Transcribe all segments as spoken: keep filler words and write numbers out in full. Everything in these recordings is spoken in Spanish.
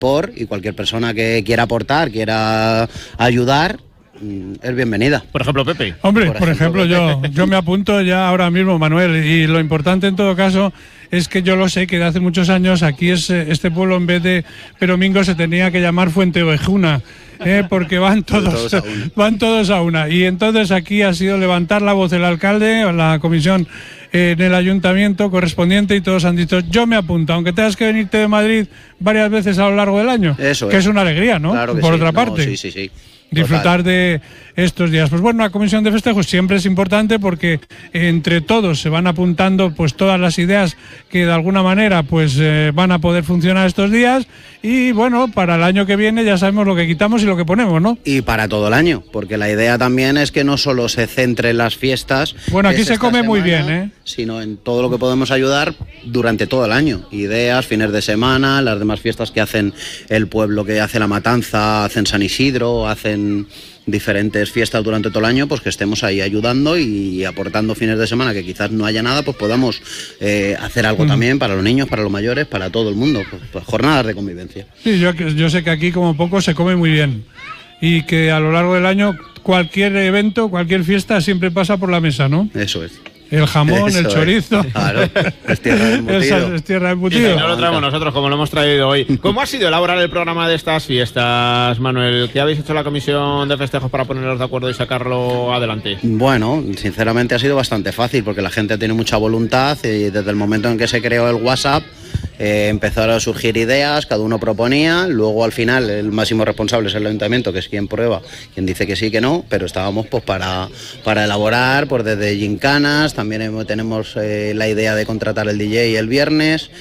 por, y cualquier persona que quiera aportar, quiera ayudar, es bienvenida. Por ejemplo, Pepe. Hombre, por, por ejemplo, ejemplo yo, yo me apunto ya ahora mismo, Manuel, y lo importante en todo caso es que yo lo sé que de hace muchos años aquí es este pueblo, en vez de Peromingo, se tenía que llamar Fuente Ovejuna, ¿eh? Porque van todos, todos van todos a una. Y entonces aquí ha sido levantar la voz del alcalde, la comisión eh, en el ayuntamiento correspondiente, y todos han dicho, yo me apunto, aunque tengas que venirte de Madrid varias veces a lo largo del año. Eso que es. es una alegría, ¿no? Claro que por sí. otra No, parte. sí, sí, sí. Disfrutar Total. de estos días. Pues bueno, la comisión de festejos siempre es importante porque entre todos se van apuntando pues todas las ideas que de alguna manera pues eh, van a poder funcionar estos días, y bueno, para el año que viene ya sabemos lo que quitamos y lo que ponemos, ¿no? Y para todo el año, porque la idea también es que no solo se centre en las fiestas. Bueno, aquí se come semana, muy bien, ¿eh? Sino en todo lo que podemos ayudar durante todo el año. Ideas, fines de semana, las demás fiestas que hacen el pueblo, que hace la matanza, hacen San Isidro, hacen diferentes fiestas durante todo el año, pues que estemos ahí ayudando y aportando fines de semana que quizás no haya nada, pues podamos eh, hacer algo mm. también para los niños, para los mayores, para todo el mundo, pues, pues jornadas de convivencia. Sí, yo, yo sé que aquí como poco se come muy bien y que a lo largo del año cualquier evento, cualquier fiesta siempre pasa por la mesa, ¿no? Eso es. El jamón, Eso el chorizo. Es. Claro, es tierra de embutido. Es tierra de embutido. Y no lo traemos nosotros, como lo hemos traído hoy. ¿Cómo ha sido elaborar el programa de estas fiestas, Manuel? ¿Qué habéis hecho la comisión de festejos para poneros de acuerdo y sacarlo adelante? Bueno, sinceramente ha sido bastante fácil, porque la gente tiene mucha voluntad y desde el momento en que se creó el WhatsApp eh, empezaron a surgir ideas, cada uno proponía, luego al final el máximo responsable es el ayuntamiento, que es quien prueba, quien dice que sí, que no, pero estábamos pues para, para elaborar, pues desde gincanas. También tenemos eh, la idea de contratar el D J el viernes,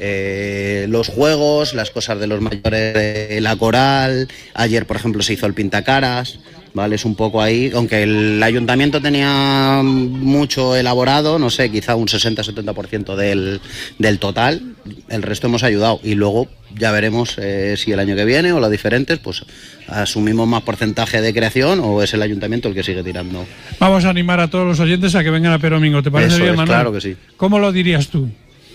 eh, los juegos, las cosas de los mayores, de la coral. Ayer, por ejemplo, se hizo el pintacaras, ¿vale? Es un poco ahí, aunque el ayuntamiento tenía mucho elaborado, no sé, quizá un sesenta a setenta por ciento del, del total, el resto hemos ayudado. Y luego ya veremos eh, si el año que viene o las diferentes, pues asumimos más porcentaje de creación o es el ayuntamiento el que sigue tirando. Vamos a animar a todos los oyentes a que vengan a Peromingo, ¿te parece Eso bien, es, Manuel? Claro que sí. ¿Cómo lo dirías tú?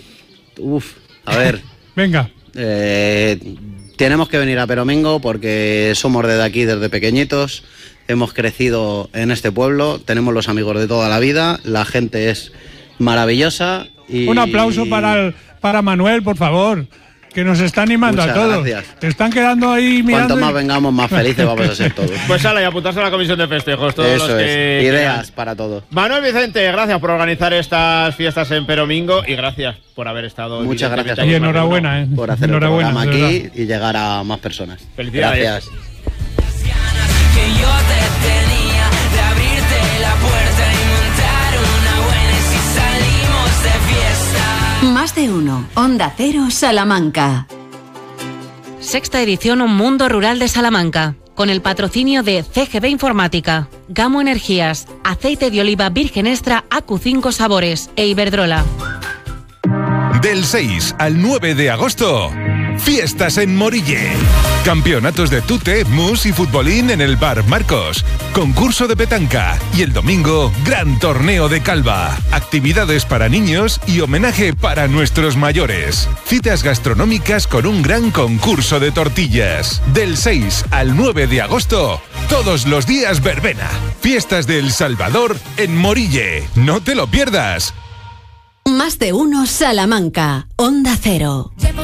Uf, a ver. Venga. Eh, tenemos que venir a Peromingo porque somos desde aquí, desde pequeñitos. Hemos crecido en este pueblo, tenemos los amigos de toda la vida, la gente es maravillosa. Y... Un aplauso para, el, para Manuel, por favor, que nos está animando Muchas a todos. Gracias. Te están quedando ahí mirando. Cuanto más y... vengamos, más felices vamos a ser todos. Pues sale y apuntarse a la comisión de festejos. Todos Eso los que es, ideas quieran. para todos. Manuel Vicente, gracias por organizar estas fiestas en Peromingo y gracias por haber estado. Muchas gracias. Y enhorabuena, ¿eh? Por hacer enhorabuena, el programa aquí y llegar a más personas. Felicidades. Gracias. Que yo te tenía de abrirte la puerta y montar una buena y si salimos de fiesta. Más de uno. Onda Cero, Salamanca. Sexta edición Un Mundo Rural de Salamanca, con el patrocinio de C G B Informática, Gamo Energías, Aceite de Oliva Virgen Extra A Q cinco Sabores e Iberdrola. Del seis al nueve de agosto, fiestas en Morille. Campeonatos de tute, mus y futbolín en el Bar Marcos. Concurso de petanca. Y el domingo, gran torneo de calva. Actividades para niños y homenaje para nuestros mayores. Citas gastronómicas con un gran concurso de tortillas. Del seis al nueve de agosto, todos los días verbena. Fiestas de El Salvador en Morille. No te lo pierdas. Más de uno, Salamanca. Onda Cero.